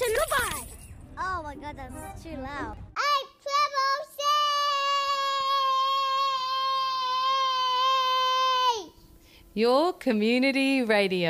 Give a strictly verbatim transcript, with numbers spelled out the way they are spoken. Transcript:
Station, goodbye. Oh my god, that's too loud. Eight triple C! Your community radio.